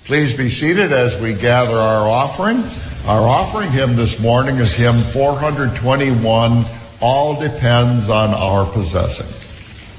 Please be seated as we gather our offering. Our offering hymn this morning is hymn 421, All Depends on Our Possessing.